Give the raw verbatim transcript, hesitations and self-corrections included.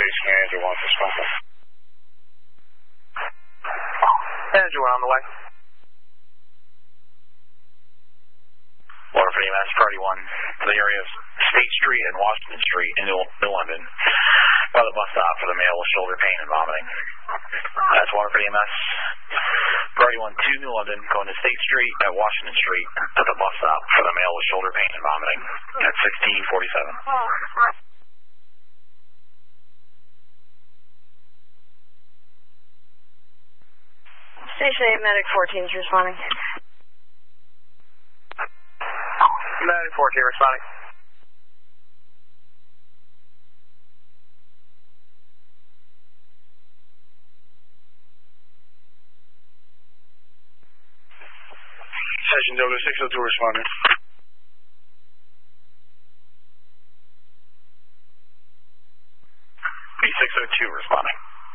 Base Manager one responding. Manager one on the way. Waterford E M S, priority one to the area of State Street and Washington Street in New, New London by the bus stop for the male with shoulder pain and vomiting. That's Waterford E M S. Priority one to New London, going to State Street at Washington Street at the bus stop for the male with shoulder pain and vomiting at sixteen forty-seven. Station eight, Medic fourteen is responding. Medic fourteen responding. Session Delta six oh two responding. B six oh two responding.